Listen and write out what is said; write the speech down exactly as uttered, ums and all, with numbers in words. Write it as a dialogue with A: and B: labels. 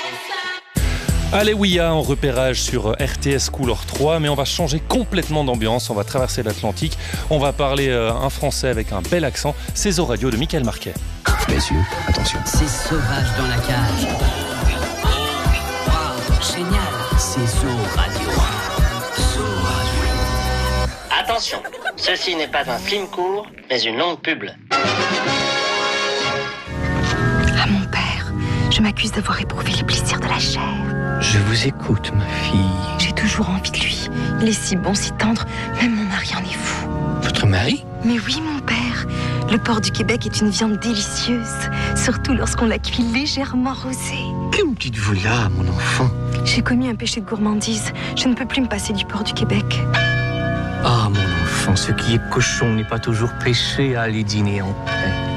A: Aléouia en repérage sur R T S Couleur trois, mais on va changer complètement d'ambiance, on va traverser l'Atlantique, on va parler euh, un français avec un bel accent, c'est Zo Radio de Michael Marquet.
B: Messieurs, attention.
C: C'est sauvage dans la cage. Wow, génial. C'est Zo Radio. Zo Radio.
D: Attention, ceci n'est pas un film court, mais une longue pub.
E: À mon père, je m'accuse d'avoir éprouvé les plaisirs de la chair.
B: Je vous écoute, ma fille.
E: J'ai toujours envie de lui. Il est si bon, si tendre, même mon mari en est fou.
B: Votre mari ?
E: Mais oui, mon père. Le porc du Québec est une viande délicieuse, surtout lorsqu'on la cuit légèrement rosée.
B: Que me dites-vous là, mon enfant ?
E: J'ai commis un péché de gourmandise. Je ne peux plus me passer du porc du Québec.
B: Ah, mon enfant, ce qui est cochon n'est pas toujours péché à aller dîner en paix.